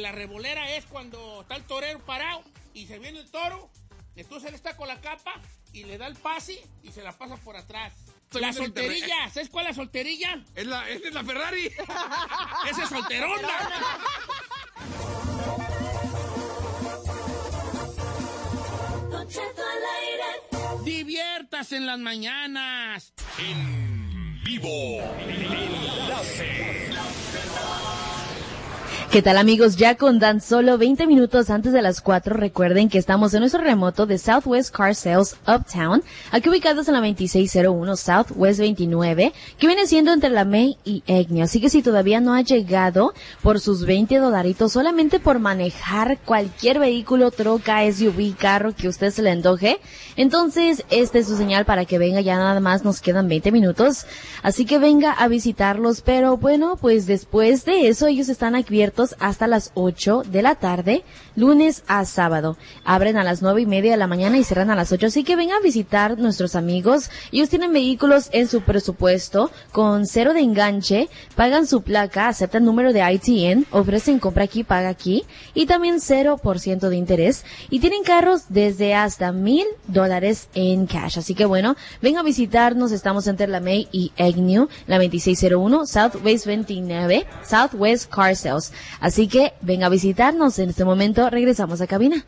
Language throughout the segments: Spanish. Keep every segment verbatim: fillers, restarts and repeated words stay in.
la revolera es cuando está el torero parado y se viene el toro, entonces él está con la capa y le da el pase y se la pasa por atrás. La solterilla, ¿sabes cuál es la solterilla? Es la, es la Ferrari. Esa es solterona. Diviértase en las mañanas. En vivo. Enlace. ¿Qué tal, amigos? Ya con tan solo veinte minutos antes de las cuatro, recuerden que estamos en nuestro remoto de Southwest Car Sales Uptown, aquí ubicados en la veintiséis cero uno Southwest veintinueve, que viene siendo entre la May y Egnia. Así que si todavía no ha llegado por sus veinte dolaritos, solamente por manejar cualquier vehículo, troca, S U V, carro que usted se le antoje, entonces esta es su señal para que venga. Ya nada más nos quedan veinte minutos, así que venga a visitarlos. Pero bueno, pues después de eso ellos están abiertos hasta las ocho de la tarde, lunes a sábado. Abren a las nueve y media de la mañana y cierran a las ocho, así que vengan a visitar nuestros amigos. Ellos tienen vehículos en su presupuesto, con cero de enganche, pagan su placa, aceptan número de I T N, ofrecen compra aquí, paga aquí, y también cero por ciento de interés, y tienen carros desde hasta mil dólares en cash. Así que bueno, vengan a visitarnos. Estamos entre la May y Agnew, la veintiséis cero uno Southwest veintinueve, Southwest Car Sales. Así que venga a visitarnos. En este momento regresamos a cabina.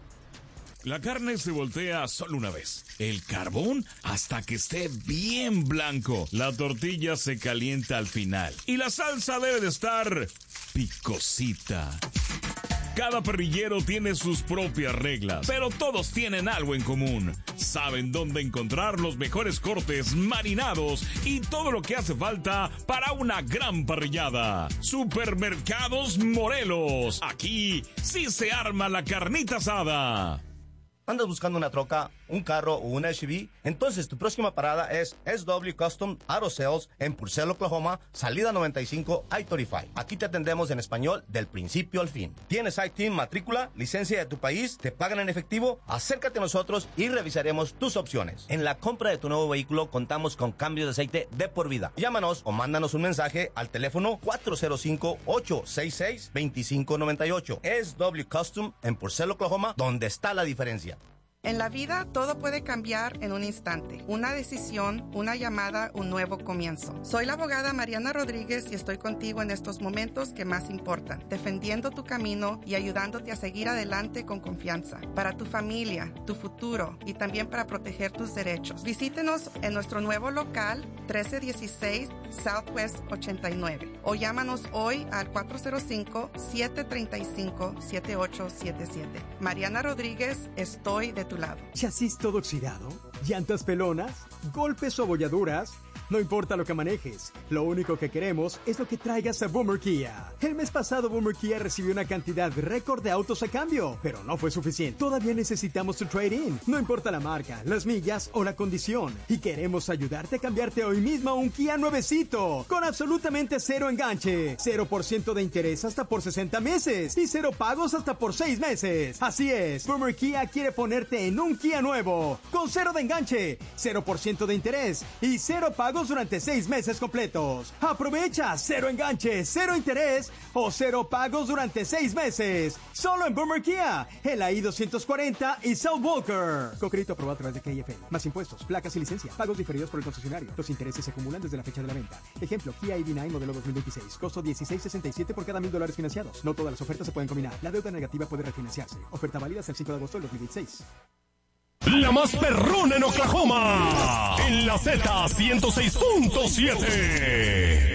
La carne se voltea solo una vez. El carbón hasta que esté bien blanco. La tortilla se calienta al final. Y la salsa debe de estar picosita. Cada parrillero tiene sus propias reglas, pero todos tienen algo en común. Saben dónde encontrar los mejores cortes marinados y todo lo que hace falta para una gran parrillada. Supermercados Morelos. Aquí sí se arma la carnita asada. ¿Andas buscando una troca, un carro o una S U V? Entonces tu próxima parada es S W Custom Auto Sales en Purcell, Oklahoma, salida noventa y cinco I treinta y cinco. Aquí te atendemos en español del principio al fin. ¿Tienes I T I N, matrícula, licencia de tu país? ¿Te pagan en efectivo? Acércate a nosotros y revisaremos tus opciones. En la compra de tu nuevo vehículo contamos con cambio de aceite de por vida. Llámanos o mándanos un mensaje al teléfono cuatro cero cinco, ocho seis seis, dos cinco nueve ocho. S W Custom en Purcell, Oklahoma, donde está la diferencia. En la vida todo puede cambiar en un instante. Una decisión, una llamada, un nuevo comienzo. Soy la abogada Mariana Rodríguez y estoy contigo en estos momentos que más importan, defendiendo tu camino y ayudándote a seguir adelante con confianza. Para tu familia, tu futuro y también para proteger tus derechos. Visítenos en nuestro nuevo local, trece dieciséis Southwest ochenta y nueve, o llámanos hoy al cuatro cero cinco, siete tres cinco, siete ocho siete siete. Mariana Rodríguez, estoy de tu lado. ¿Chasis todo oxidado? ¿Llantas pelonas? ¿Golpes o abolladuras? No importa lo que manejes, lo único que queremos es lo que traigas a Boomer Kia. El mes pasado Boomer Kia recibió una cantidad récord de autos a cambio, pero no fue suficiente. Todavía necesitamos tu trade-in. No importa la marca, las millas o la condición. Y queremos ayudarte a cambiarte hoy mismo a un Kia nuevecito, con absolutamente cero enganche, cero por ciento de interés hasta por sesenta meses y cero pagos hasta por seis meses. Así es, Boomer Kia quiere ponerte en un Kia nuevo, con cero de enganche, cero por ciento de interés y cero pagos durante seis meses completos. Aprovecha cero enganche, cero interés o cero pagos durante seis meses. Solo en Boomer Kia, en la I doscientos cuarenta y South Walker. Con crédito aprobado a través de K F L. Más impuestos, placas y licencia. Pagos diferidos por el concesionario. Los intereses se acumulan desde la fecha de la venta. Ejemplo, Kia I V nueve modelo dos mil veintiséis. Costo dieciséis sesenta y siete por cada mil dólares financiados. No todas las ofertas se pueden combinar. La deuda negativa puede refinanciarse. Oferta válida hasta el cinco de agosto del dos mil veintiséis. La más perrona en Oklahoma, en la Z ciento seis punto siete.